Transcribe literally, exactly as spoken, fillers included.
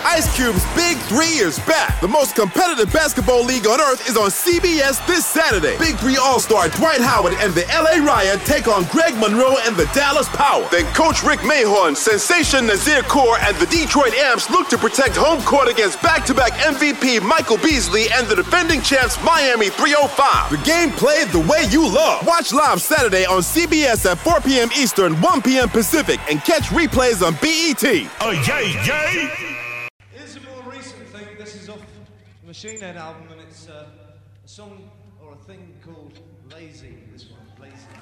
Ice Cube's Big Three is back. The most competitive basketball league on earth is on C B S this Saturday. Big Three All-Star Dwight Howard and the L A Riot take on Greg Monroe and the Dallas Power. Then Coach Rick Mahorn, Sensation Nazir Kaur, and the Detroit Amps look to protect home court against back-to-back M V P Michael Beasley and the defending champs Miami three oh five. The game played the way you love. Watch live Saturday on C B S at four p.m. Eastern, one p.m. Pacific, and catch replays on B E T. Oh, yay, yay! Here's a more recent thing. This is off the Machine Head album, and it's uh, a song or a thing called Lazy. This one, Lazy.